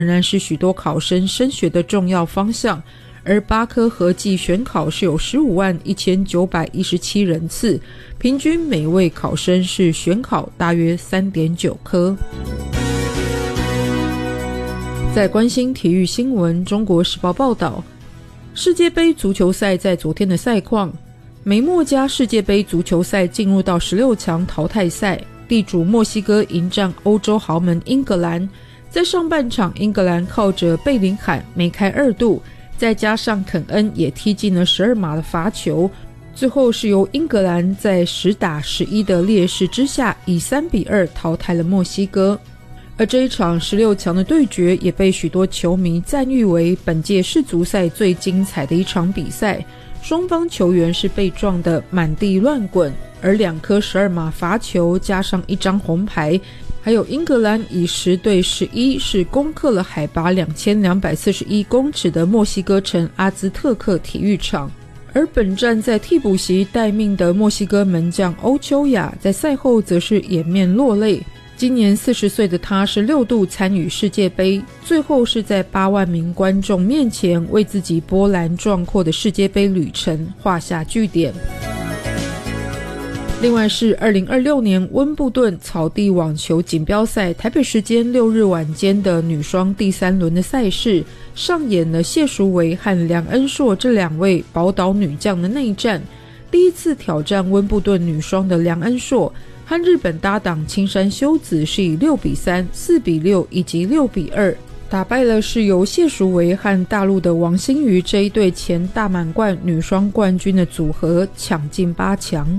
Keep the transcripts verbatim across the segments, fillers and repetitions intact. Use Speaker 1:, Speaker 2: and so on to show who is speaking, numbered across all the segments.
Speaker 1: 仍然是许多考生升学的重要方向，而八科合计选考是有十五万一千九百一十七人次，平均每位考生是选考大约 三点九科。在关心体育新闻，中国时报报道，世界杯足球赛在昨天的赛况，美墨加世界杯足球赛进入到十六强淘汰赛，地主墨西哥迎战欧洲豪门英格兰。在上半场，英格兰靠着贝林汉梅开二度，再加上肯恩也踢进了十二码的罚球，最后是由英格兰在十打十一的劣势之下，以三比二淘汰了墨西哥。而这一场十六强的对决也被许多球迷赞誉为本届世足赛最精彩的一场比赛，双方球员是被撞得满地乱滚，而两颗十二码罚球加上一张红牌，还有英格兰以十对十一是攻克了海拔两千两百四十一公尺的墨西哥城阿兹特克体育场。而本站在替补席待命的墨西哥门将欧秋雅在赛后则是掩面落泪。今年四十岁的他是六度参与世界杯，最后是在八万名观众面前为自己波澜壮阔的世界杯旅程画下句点。另外是二零二六年温布顿草地网球锦标赛台北时间六日晚间的女双第三轮的赛事，上演了谢淑薇和梁恩硕这两位宝岛女将的内战。第一次挑战温布顿女双的梁恩硕和日本搭档青山修子是以六比三、四比六以及六比二打败了是由谢淑薇和大陆的王欣瑜这一对前大满贯女双冠军的组合，抢进八强。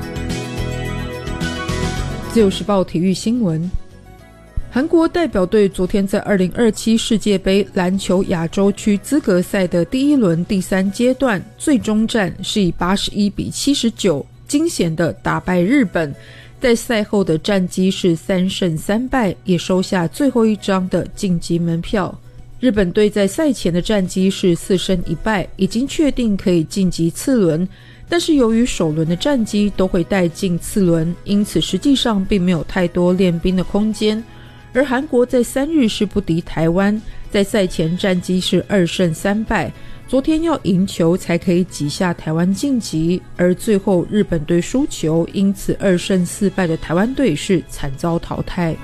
Speaker 1: 自由时报体育新闻，韩国代表队昨天在二零二七世界杯篮球亚洲区资格赛的第一轮第三阶段最终战是以八十一比七十九惊险地打败日本，在赛后的战绩是三胜三败，也收下最后一张的晋级门票。日本队在赛前的战绩是四胜一败，已经确定可以晋级次轮，但是由于首轮的战绩都会带进次轮，因此实际上并没有太多练兵的空间。而韩国在三日是不敌台湾，在赛前战绩是二胜三败，昨天要赢球才可以挤下台湾晋级，而最后日本队输球，因此二胜四败的台湾队是惨遭淘汰。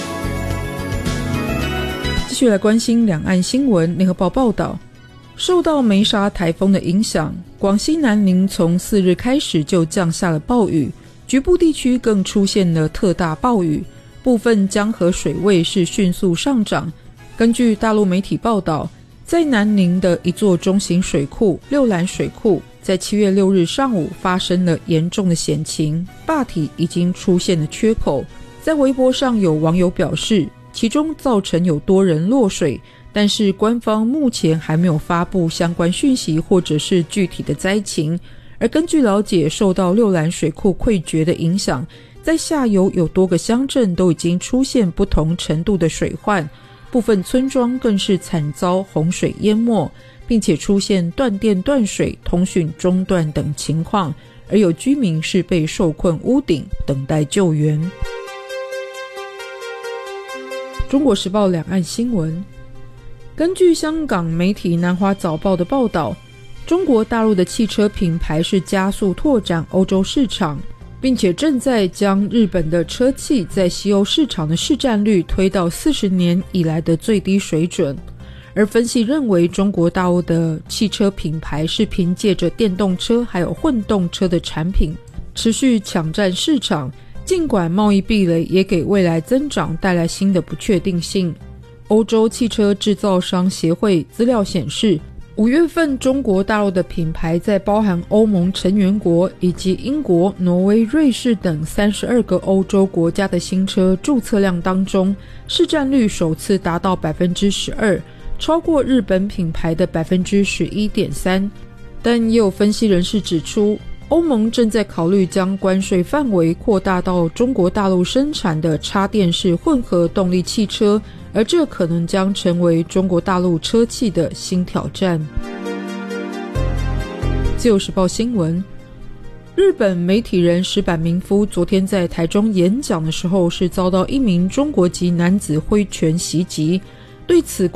Speaker 1: 继续来关心两岸新闻，联合报报道，受到梅沙台风的影响，广西南宁从四日开始就降下了暴雨，局部地区更出现了特大暴雨，部分江河水位是迅速上涨。根据大陆媒体报道，在南宁的一座中型水库六兰水库，在七月六日上午发生了严重的险情，坝体已经出现了缺口。在微博上有网友表示，其中造成有多人落水，但是官方目前还没有发布相关讯息或者是具体的灾情。而根据了解，受到六兰水库溃决的影响，在下游有多个乡镇都已经出现不同程度的水患，部分村庄更是惨遭洪水淹没，并且出现断电断水、通讯中断等情况，而有居民是被受困屋顶等待救援。中国时报两岸新闻，根据香港媒体南华早报的报道，中国大陆的汽车品牌是加速拓展欧洲市场，并且正在将日本的车企在西欧市场的市占率推到四十年以来的最低水准。而分析认为，中国大陆的汽车品牌是凭借着电动车还有混动车的产品持续抢占市场，尽管贸易壁垒也给未来增长带来新的不确定性。欧洲汽车制造商协会资料显示，五月份中国大陆的品牌在包含欧盟成员国以及英国、挪威、瑞士等三十二个欧洲国家的新车注册量当中，市占率首次达到 百分之十二， 超过日本品牌的 百分之十一点三。 但也有分析人士指出，欧盟正在考虑将关税范围扩大到中国大陆生产的插电式混合动力汽车，而这可能将成为中国大陆车企的新挑战。自由时报新闻，日本媒体人石坂明夫昨天在台中演讲的时候，是遭到一名中国籍男子挥拳袭击。 对此